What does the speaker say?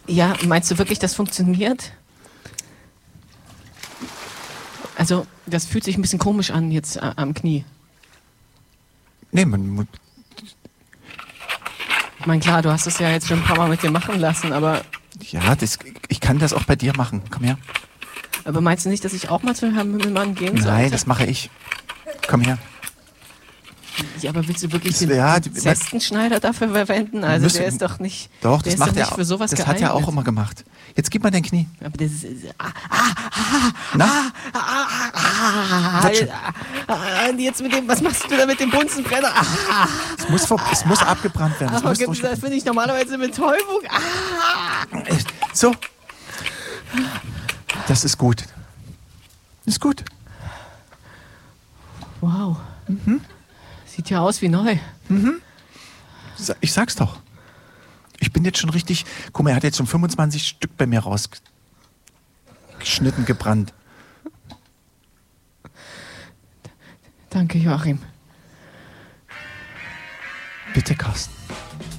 Ja, meinst du wirklich, das funktioniert? Also, das fühlt sich ein bisschen komisch an jetzt am Knie. Nee, man... Ich meine, klar, du hast es ja jetzt schon ein paar Mal mit dir machen lassen, aber... Ja, ich kann das auch bei dir machen. Komm her. Aber meinst du nicht, dass ich auch mal zu Herrn Mümmelmann gehen sollte? Nein, das mache ich. Komm her. Ja, aber willst du wirklich Ja, den Zestenschneider dafür verwenden? Also der ist doch nicht... Doch, der das ist macht doch nicht er. für sowas Das geeignet. hat er auch immer gemacht. Jetzt gib mal dein Knie. Aber das ist... Na? Jetzt mit dem... Was machst du da mit dem Bunsenbrenner? Es muss abgebrannt werden. Aber das finde ich normalerweise Betäubung. So. Das ist gut. Ist gut. Wow. Sieht ja aus wie neu. Ich sag's doch. Ich bin jetzt schon richtig... Guck mal, er hat jetzt schon 25 Stück bei mir rausgeschnitten, gebrannt. Danke, Joachim. Bitte, Carsten.